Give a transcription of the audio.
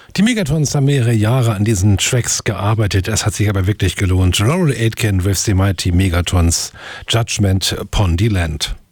Die Megatons haben mehrere Jahre an diesen Tracks gearbeitet. Es hat sich aber wirklich gelohnt. Laurel Aitken with the Mighty Megatons, Judgment upon the Land.